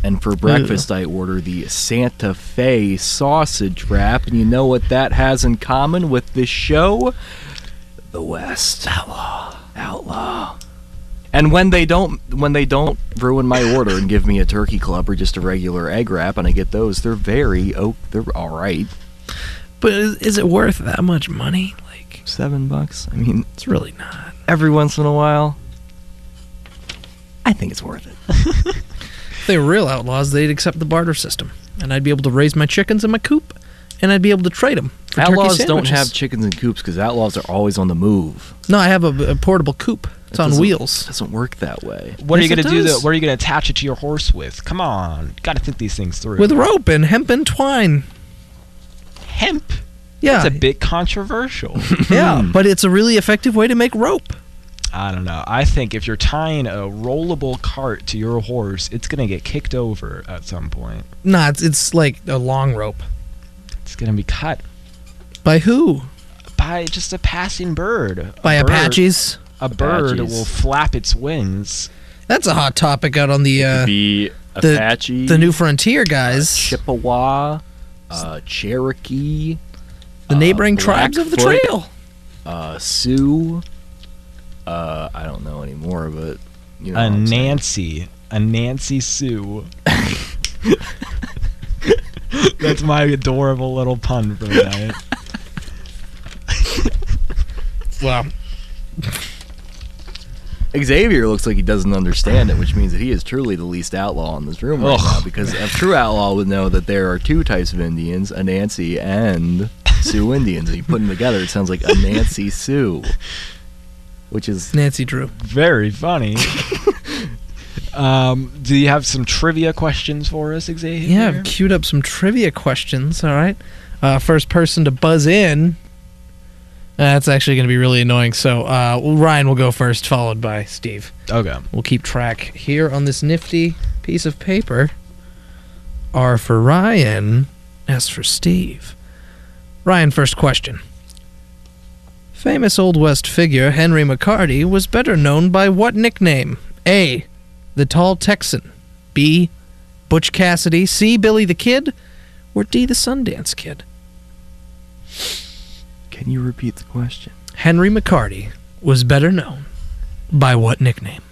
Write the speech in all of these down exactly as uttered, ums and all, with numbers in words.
And for breakfast, Ew. I order the Santa Fe sausage wrap. And you know what that has in common with this show? The West. Outlaw. Outlaw. And when they don't when they don't ruin my order and give me a turkey club or just a regular egg wrap and I get those, they're very, oh, they're all right. But is, is it worth that much money? Like Seven bucks? I mean, it's really not. Every once in a while, I think it's worth it. If they were real outlaws, they'd accept the barter system, and I'd be able to raise my chickens in my coop, and I'd be able to trade them for Outlaws turkey don't sandwiches. have chickens in coops because outlaws are always on the move. No, I have a, a portable coop. It's It on doesn't- wheels. It doesn't work that way. What are Yes, you it gonna do? The, does. what are you gonna attach it to your horse with? Come on, got to think these things through. With rope and hempen twine. hemp. Yeah. That's a bit controversial. Yeah, but it's a really effective way to make rope. I don't know. I think if you're tying a rollable cart to your horse, it's gonna get kicked over at some point. Nah, it's, it's like a long rope. It's gonna be cut By who? by just a passing bird. By a bird, Apaches? A bird Apaches. will flap its wings. That's a hot topic out on the uh, Be the, Apache, the New Frontier uh, guys. Chippewa, uh, Cherokee, the neighboring uh, tribes of the Blackfoot, trail. uh, Sioux. Uh, I don't know anymore, but you know. A what I'm saying. Nancy. A Nancy Sue. That's my adorable little pun for the night. Wow. Xavier looks like he doesn't understand it, which means that he is truly the least outlaw in this room right Ugh. now. Because a true outlaw would know that there are two types of Indians: a Nancy and Sioux Indians. And you put them together, it sounds like a Nancy Sioux, which is Nancy Drew. Very funny. um, do you have some trivia questions for us, Xavier? Yeah, I've queued up some trivia questions, all right? Uh, first person to buzz in. That's actually going to be really annoying. So uh, Ryan will go first, followed by Steve. Okay. We'll keep track here on this nifty piece of paper. R for Ryan, S for Steve. Ryan, first question. Famous Old West figure Henry McCarty was better known by what nickname? A. The Tall Texan. B. Butch Cassidy. C. Billy the Kid. Or D. The Sundance Kid. Can you repeat the question? Henry McCarty was better known by what nickname?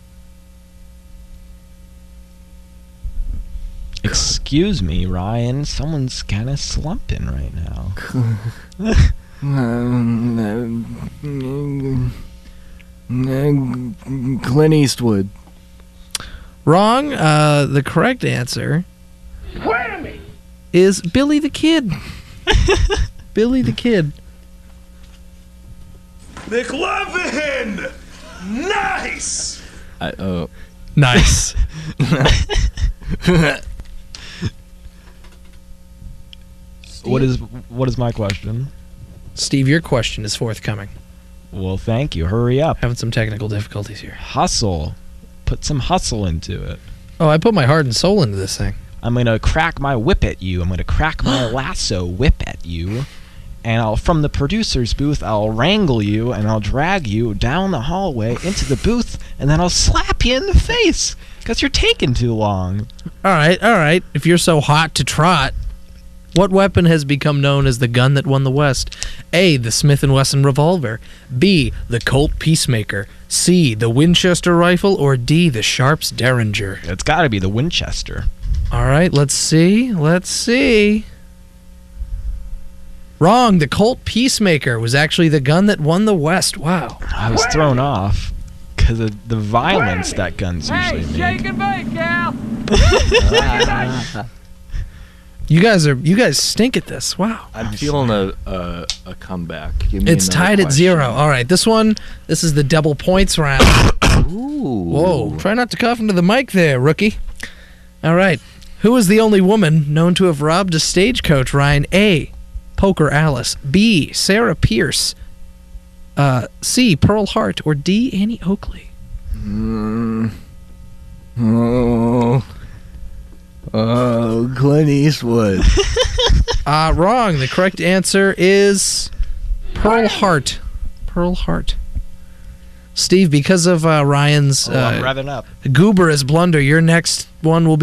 Excuse me, Ryan. Someone's kind of slumping right now. Clint Eastwood. Wrong. Uh, the correct answer Whammy! is Billy the Kid. Billy the Kid. McLovin! Nice! I, uh, Nice. What is what is my question? Steve, your question is forthcoming. Well, thank you. Hurry up. Having some technical difficulties here. Hustle. Put some hustle into it. Oh, I put my heart and soul into this thing. I'm gonna crack my whip at you. I'm gonna crack my lasso whip at you, and I'll from the producer's booth I'll wrangle you and I'll drag you down the hallway into the booth, and then I'll slap you in the face because you're taking too long. All right, all right. If you're so hot to trot, what weapon has become known as the gun that won the West? A. The Smith and Wesson revolver. B. The Colt Peacemaker. C. The Winchester rifle. Or D. The Sharps Derringer. It's got to be the Winchester. All right, let's see. Let's see. Wrong. The Colt Peacemaker was actually the gun that won the West. Wow. I was thrown off because of the violence that guns usually make. and bake, Cal! You guys are you guys stink at this. Wow. I'm feeling a, a a comeback. Give me It's another tied at question. zero. All right, this one, this is the double points round. Ooh. Whoa, try not to cough into the mic there, rookie. All right. Who is the only woman known to have robbed a stagecoach, Ryan? A. Poker Alice. B. Sarah Pierce. Uh, C. Pearl Hart. Or D. Annie Oakley. Mm. Oh. Oh, Clint Eastwood. Uh, wrong. The correct answer is Pearl Hart. Pearl Hart. Steve, because of uh, Ryan's Oh, I'm uh, revving up. gooberous blunder, your next one will be